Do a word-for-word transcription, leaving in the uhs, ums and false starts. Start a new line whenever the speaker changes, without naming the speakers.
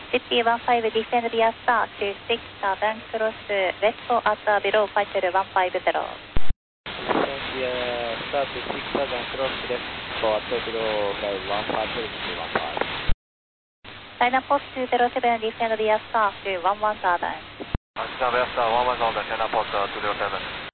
City one five, descend via star two six seven, cross west at below Vital one five zero.
Descend via star two six seven, cross left at below one five zero one five.
China Post two zero seven, descend via star two one one seven.
China via star one one seven, China Post two zero seven.